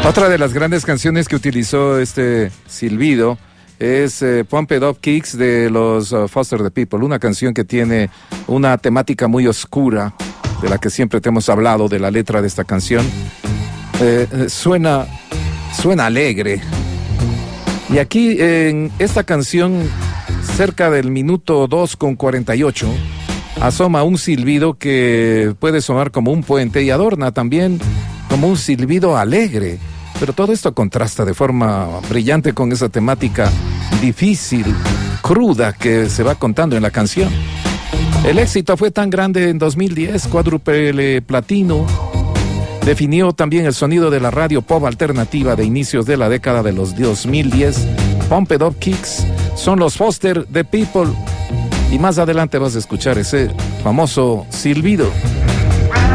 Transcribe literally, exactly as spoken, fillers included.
Otra de las grandes canciones que utilizó este silbido es eh, Pump It Up Kicks de los uh, Foster the People, una canción que tiene una temática muy oscura, de la que siempre te hemos hablado, de la letra de esta canción. Eh, eh, suena, suena alegre. Y aquí en esta canción, cerca del minuto dos con cuarenta y ocho, asoma un silbido que puede sonar como un puente y adorna también como un silbido alegre. Pero todo esto contrasta de forma brillante con esa temática difícil, cruda que se va contando en la canción. El éxito fue tan grande en dos mil diez, cuádruple platino. Definió también el sonido de la radio pop alternativa de inicios de la década de los dos mil diez. Pump It Up Kicks son los Foster the People. Y más adelante vas a escuchar ese famoso silbido.